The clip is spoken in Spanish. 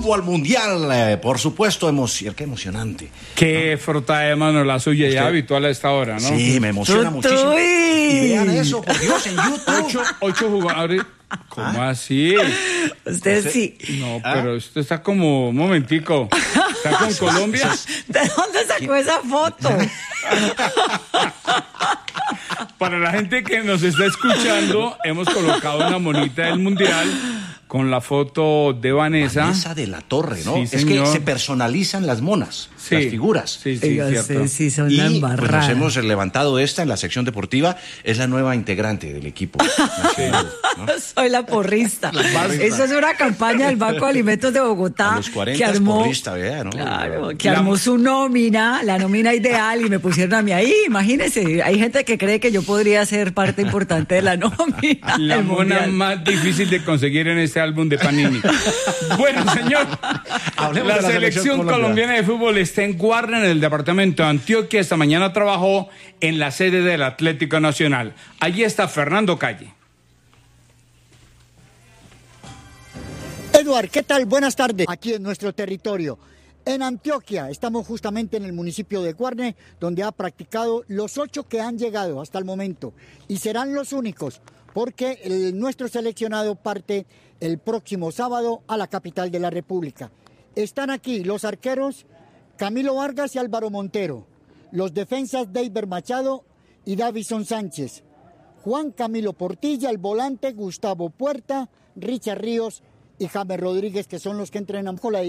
rumbo al Mundial, por supuesto, qué emocionante. Qué frotada de mano la suya, ya habitual a esta hora, ¿no? Sí, me emociona muchísimo. Y vean eso, por Dios, en YouTube. Ocho jugadores. ¿Cómo así? Usted sí. No, pero usted está como, un momentico, ¿está con Colombia? ¿De dónde sacó esa foto? Para la gente que nos está escuchando, hemos colocado una monita del Mundial con la foto de Vanessa. Vanessa de la Torre, ¿no? Sí, es que señor. se personalizan las monas, Sí. las figuras. Sí, cierto. Sí, son Y una pues, embarrada. nos hemos levantado esta en la sección deportiva. Es la nueva integrante del equipo nacional, ¿no? Soy la porrista. Eso es una campaña del Banco de Alimentos de Bogotá. A los 40 que armó, porrista, vea, ¿no? claro, que armó su nómina, la nómina ideal, y me pusieron a mí ahí. Imagínense, hay gente que cree que yo podría ser parte importante de la nómina. La del mona Mundial. más difícil de conseguir en este álbum de Panini. Bueno, señor, Hablemos la de la selección selección colombiana de fútbol está en Guarne, en el departamento de Antioquia. Esta mañana trabajó en la sede del Atlético Nacional. Allí está Fernando Calle. Eduard, ¿qué tal? Buenas tardes. Aquí en nuestro territorio, en Antioquia, estamos justamente en el municipio de Guarne, donde ha practicado los 8 que han llegado hasta el momento. Y serán los únicos, porque nuestro seleccionado parte el próximo sábado a la capital de la República. Están aquí los arqueros Camilo Vargas y Álvaro Montero, los defensas Deiber Machado y Davison Sánchez, Juan Camilo Portilla, el volante Gustavo Puerta, Richard Ríos y James Rodríguez, que son los que entrenan con la